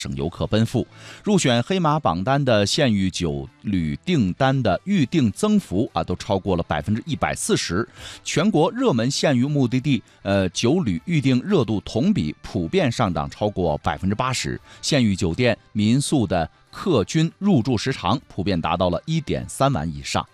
省游客奔赴。入选黑马榜单的县域酒旅订单的预订增幅都超过了140%。全国热门县域目的地酒旅预订热度同比普遍上涨超过80%。县域酒店民宿的客均入住时长普遍达到了1.3万以上。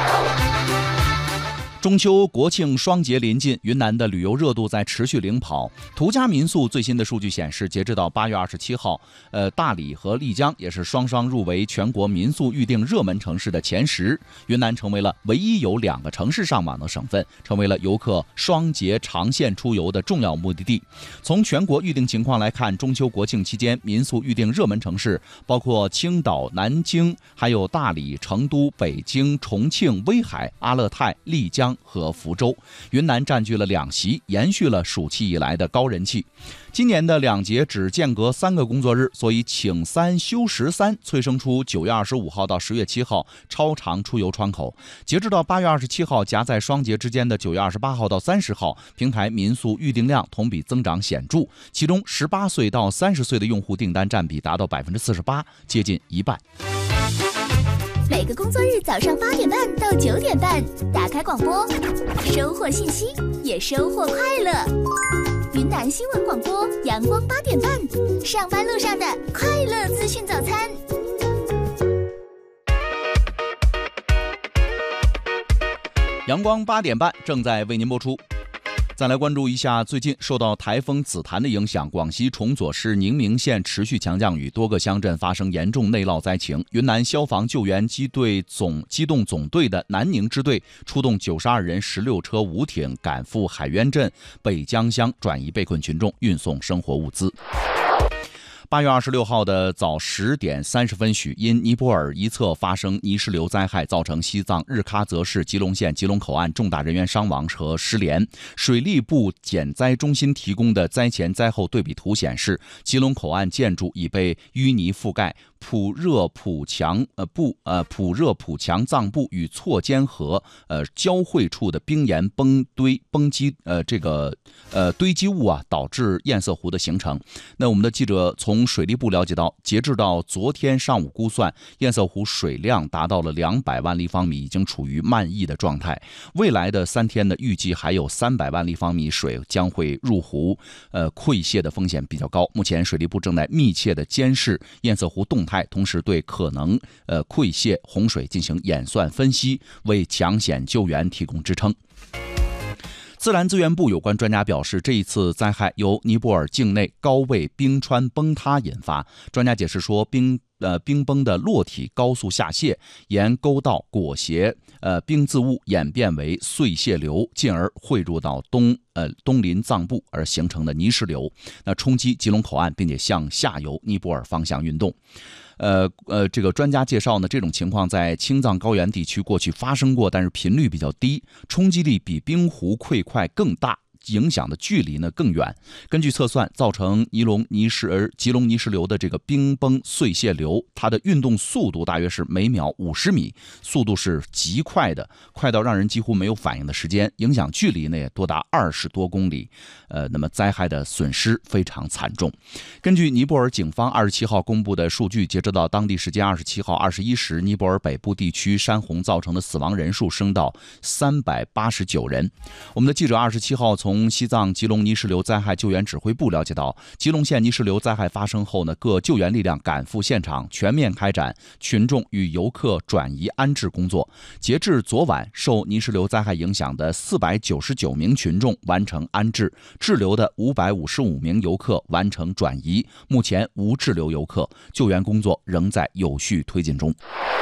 中秋国庆双节临近，云南的旅游热度在持续领跑。途家民宿最新的数据显示，截至到8月27号，大理和丽江也是双双入围全国民宿预订热门城市的前10。云南成为了唯一有2个城市上榜的省份，成为了游客双节长线出游的重要目的地。从全国预订情况来看，中秋国庆期间民宿预订热门城市包括青岛、南京，还有大理、成都、北京、重庆、威海、阿勒泰、丽江和福州。云南占据了2席，延续了暑期以来的高人气。今年的2节只间隔3个工作日，所以请3休13，催生出9月25号到10月7号超长出游窗口。截至到8月27号，夹在双节之间的9月28号到30号，平台民宿预订量同比增长显著，其中18岁到30岁的用户订单占比达到48%，接近一半。 每个工作日早上8点半到9点半，打开广播，收获信息，也收获快乐。云南新闻广播，阳光8点半，上班路上的快乐资讯早餐。 阳光8点半正在为您播出。再来关注一下，最近受到台风紫檀的影响，广西崇左市宁明县持续强降雨，多个乡镇发生严重内涝灾情。云南消防救援机动总队的南宁支队出动92人16车5艇赶赴海渊镇北江乡，转移被困群众，运送生活物资。8月26号的早10点30分许，因尼泊尔一侧发生泥石流灾害，造成西藏日喀则市吉隆县吉隆口岸重大人员伤亡和失联。水利部减灾中心提供的灾前灾后对比图显示，吉隆口岸建筑已被淤泥覆盖，普热普强藏布与错间河交汇处的冰岩堆积物导致堰塞湖的形成。那我们的记者从水利部了解到，截至到昨天上午估算，堰塞湖水量达到了200万立方米，已经处于漫溢的状态。未来的3天呢，预计还有300万立方米水将会入湖，溃泄的风险比较高。目前水利部正在密切的监视堰塞湖动态，同时对可能溃泄洪水进行演算分析，为抢险救援提供支撑。自然资源部有关专家表示，这一次灾害由尼泊尔境内高位冰川崩塌引发。专家解释说，冰崩的落体高速下泄，沿沟道裹挟冰渍物演变为碎屑流，进而汇入到东林藏布而形成的泥石流，那冲击吉隆口岸，并且向下游尼泊尔方向运动。这个专家介绍呢，这种情况在青藏高原地区过去发生过，但是频率比较低，冲击力比冰湖溃块更大，影响的距离呢更远。根据测算，造成吉隆泥石流的这个冰崩碎屑流，它的运动速度大约是每秒50米，速度是极快的，快到让人几乎没有反应的时间，影响距离呢也多达20多公里。那么灾害的损失非常惨重。根据尼泊尔警方27号公布的数据，截止到当地时间27号21时，尼泊尔北部地区山洪造成的死亡人数升到389人。我们的记者27号从西藏吉隆泥石流灾害救援指挥部了解到，吉隆县泥石流灾害发生后呢，各救援力量赶赴现场，全面开展群众与游客转移安置工作。截至昨晚，受泥石流灾害影响的499名群众完成安置，滞留的555名游客完成转移，目前无滞留游客，救援工作仍在有序推进中。